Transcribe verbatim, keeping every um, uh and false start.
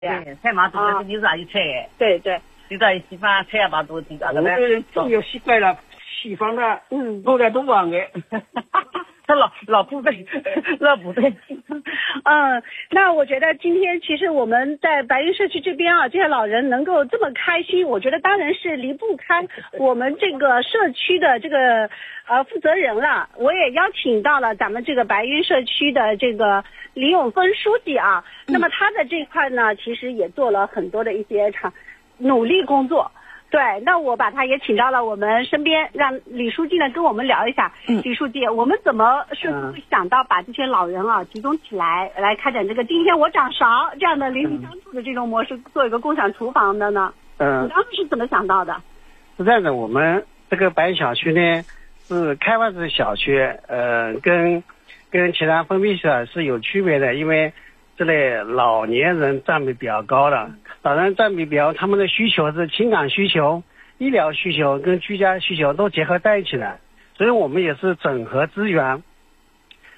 对，菜嘛多的，有啥有菜。 对对。 有啥西方菜嘛多的， 我们真有习惯了，西方的， 嗯， 后来都忘了。 他老老不对，老不对。 嗯，那我觉得今天其实我们在白云社区这边啊，这些老人能够这么开心，我觉得当然是离不开我们这个社区的这个呃负责人了。我也邀请到了咱们这个白云社区的这个李永芬书记啊，那么他的这块呢，其实也做了很多的一些场努力工作。对，那我把他也请到了我们身边，让李书记呢跟我们聊一下。嗯，李书记，我们怎么是会想到把这些老人啊集中起来，来开展这个今天我掌勺这样的邻里相处的这种模式，做一个共享厨房的呢？嗯，你当时是怎么想到的？ 是这样的，我们这个白云小区呢是开发式小区，呃，跟跟其他封闭式是有区别的，因为这类老年人占比比较高的。老人占比比较，他们的需求是情感需求、医疗需求跟居家需求都结合在一起的，所以我们也是整合资源，